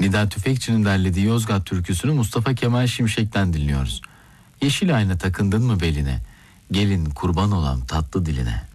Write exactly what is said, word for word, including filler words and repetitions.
Nida Tüfekçi'nin derlediği Yozgat türküsünü Mustafa Kemal Şimşek'ten dinliyoruz. Yeşil ayna takındın mı beline, gelin kurban olam tatlı diline.